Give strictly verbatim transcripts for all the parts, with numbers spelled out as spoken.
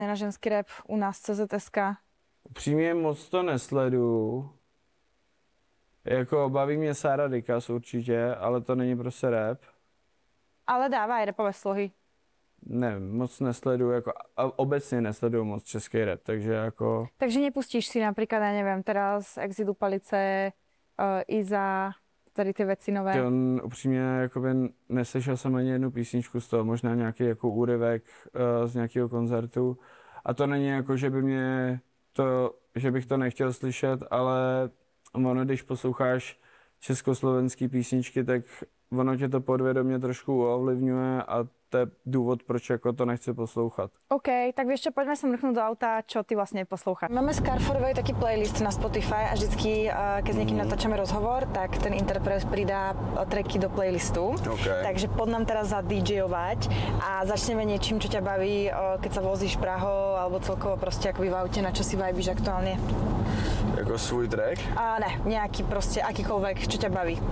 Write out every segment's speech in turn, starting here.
na ženský rap u nás C Z S K? Upřímně moc to nesleduju. Jako baví mě Sára Dikas určitě, ale to není prostě rap. Ale dává i rapové slohy. Ne, moc nesleduju, jako a obecně nesleduju moc český rap, takže jako... Takže nepustíš si například, já nevím, teraz Exidu Palice, uh, Iza, tady ty věci nové? On upřímně jakoby neslyšel jsem ani jednu písničku z toho, možná nějaký jako úryvek uh, z nějakého koncertu. A to není jako, že by mě to, že bych to nechtěl slyšet, ale ono, když posloucháš československý písničky, tak ono tě to podvědomě trošku ovlivňuje a to je důvod, proč jako to nechci poslouchat. OK, tak vieš čo, poďme sa mrknúť do auta, čo ty vlastne posloucháš. Máme z Carreforovej taký playlist na Spotify a vždycky, keď s niekým natáčame rozhovor, tak ten interpret pridá tracky do playlistu. Okay. Takže pod nám teraz zadíjovať a začneme niečím, čo ťa baví, keď sa vozíš Prahou, alebo celkovo proste akoby v aute, na čo si vibíš aktuálne. Jako svůj track? A ne, nejaký proste, akýkoľvek, čo ťa baví.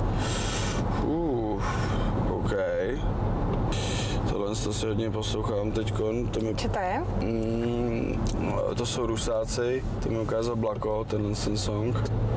Uh, OK. Tohle to si hodně poslouchám teďkon. To mi... Co to je? Mm, no, to jsou Rusáci, to mi ukázal Blako, tenhle ten song.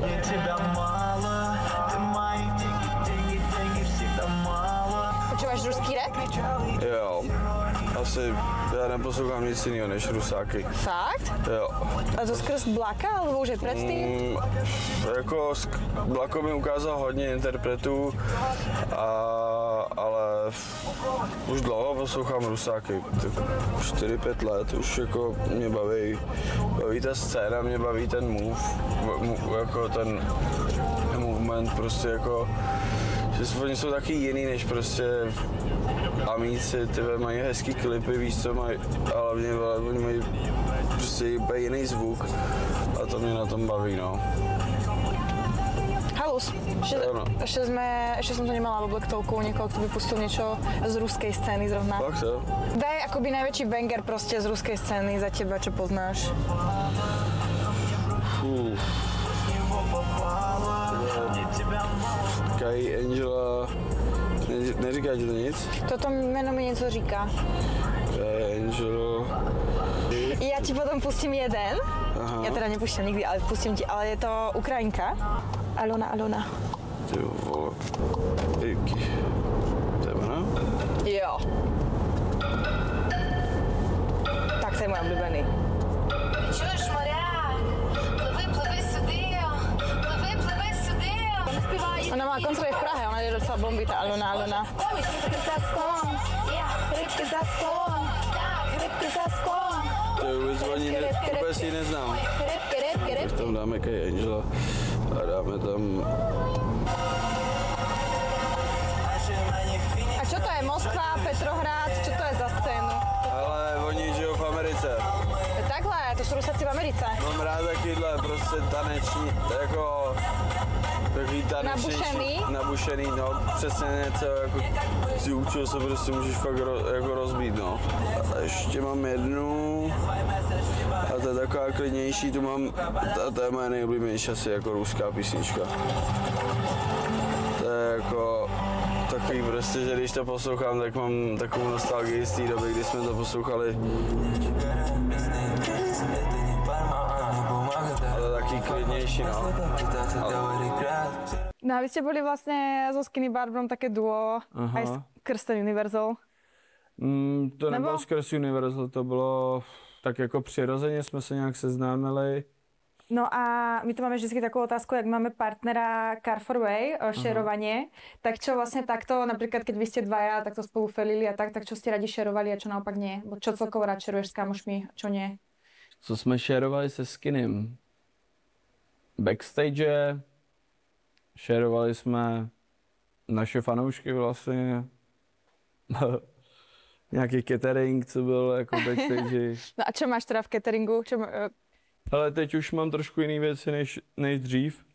Počúvaš ruský rap? Jo, asi já neposlouchám nic jiného než Rusáky. Fakt? Jo. A to skrz Blaka, alebo už je předtím? Mm, jako Blako mi ukázal hodně interpretů, a, ale už dlouho poslouchám Rusáky, tak čtyři pět let už jako mě baví, baví ta scéna, mě baví ten move, move jako ten movement prostě jako, že oni jsou taky jiný než prostě Amíci, ty mají hezký klipy, víš co mají, ale hlavně oni mají prostě úplně jiný zvuk a to mě na tom baví, no. Halus, ešte, no. ešte, sme, ešte som to nemala vo Black Talku, niekoho, kto by pustil niečo z ruskej scény zrovna. Fakt, jo? Daj akoby najväčší banger proste z ruskej scény za teba, čo poznáš. Fú. Kai, Angela, ne, neříká ti to nic? Toto jméno mi něco říká. Kai, Angela... Ja ti potom pustím jeden. Aha. Ja teda nepúšťam nikdy, ale pustím ti, ale je to Ukrajinka. Alona, Alona. Ty vole. Díky. To je ona? Jo. Tak to je můj oblíbený. Čuješ, morák? Pливи, pливи sюди, pливi, pливi sюdi. Ona má koncert v Prahe, ona je docela bomby, ta Alona, Alona. Rybky za sklon, rybky za sklon, rybky za sklon. To je vůbec ani ne, vůbec ji neznám. Rybky, rybky, rybky. Tam dáme Kai Angela a dáme tam... A čo to je? Moskva, Petrohrad? Čo to je za scénu? Ale oni žijou v Americe. Takhle, to jsou Rusáci v Americe. Mám rád takovýhle prostě taneční, jako takový tanečnější. Nabušený? Nabušený, no, přesně něco, jako zvuk, čeho se prostě můžeš fakt ro, jako rozbít, no. A ještě mám jednu, a to je taková klidnější, tu mám, ta, ta je moje nejoblíbenější asi jako ruská písnička. To je jako takový prostě, že když to poslouchám, tak mám takovou nostalgii z té doby, kdy jsme to poslouchali. Ale taky klidnější, no. No a vy ste boli vlastne so Skinny Barbrom také duo, aha, aj skrz ten Universal. Mm, to Nebo? nebylo skrz Universal, to bylo tak jako přirozeně jsme se nějak seznámili. No a my tu máme vždycky takovou otázku, jak máme partnera Carrefourway, šerovanie, tak čo vlastne takto, napríklad keď vy ste dvaja takto spolu felili a tak, tak čo ste radi šerovali a čo naopak nie? Bo čo celkovo rád šeruješ s kamošmi, čo nie? Co jsme šerovali se Skinným? Backstage, šerovali jsme naše fanoušky vlastně, nějaký catering, co byl jako backstage. No a čo máš teda v cateringu? Čo, ale teď už mám trošku jiný věci než, než dřív.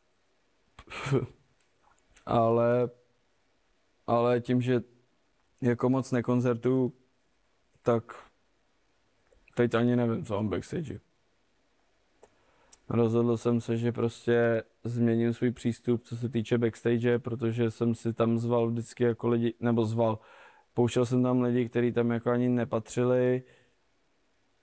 ale, ale tím, že jako moc nekoncertuju, tak teď ani nevím, co mám backstage. Rozhodl jsem se, že prostě změním svůj přístup, co se týče backstage, protože jsem si tam zval vždycky jako lidi, nebo zval, pouštěl jsem tam lidi, kteří tam jako ani nepatřili,